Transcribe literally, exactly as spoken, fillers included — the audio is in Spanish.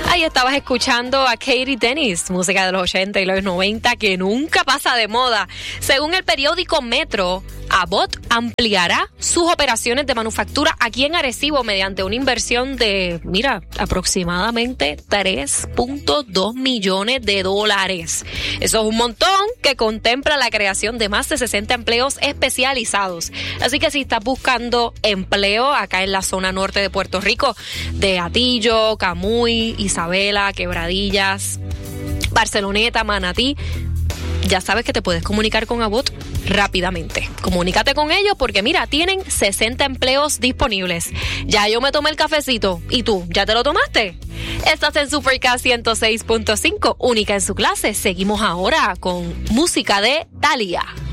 Ahí estabas escuchando a Katie Dennis, música de los ochenta y los noventa que nunca pasa de moda. Según el periódico Metro, Abbott ampliará sus operaciones de manufactura aquí en Arecibo mediante una inversión de, mira, aproximadamente tres punto dos millones de dólares. Eso es un montón que contempla la creación de más de sesenta empleos especializados. Así que si estás buscando empleo acá en la zona norte de Puerto Rico, de Atillo, Camuy, Isabela, Quebradillas, Barceloneta, Manatí, ya sabes que te puedes comunicar con Abbott rápidamente. Comunícate con ellos porque mira, tienen sesenta empleos disponibles. Ya yo me tomé el cafecito. ¿Y tú? ¿Ya te lo tomaste? Estás en Supercast ciento seis punto cinco, única en su clase. Seguimos ahora con música de Thalía.